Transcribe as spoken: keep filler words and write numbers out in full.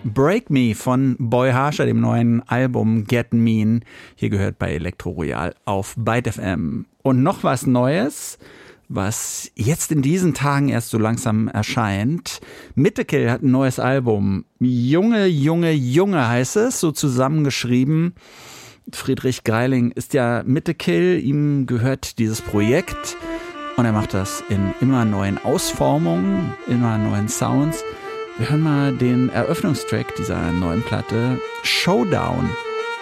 Break Me von Boy Harsher, dem neuen Album Get Mean. Hier gehört bei Elektro Royal auf Byte F M. Und noch was Neues, was jetzt in diesen Tagen erst so langsam erscheint. Mythical hat ein neues Album. Junge, Junge, Junge heißt es, so zusammengeschrieben. Friedrich Greiling ist ja Mythical, ihm gehört dieses Projekt. Und er macht das in immer neuen Ausformungen, immer neuen Sounds. Wir hören mal den Eröffnungstrack dieser neuen Platte, Showdown.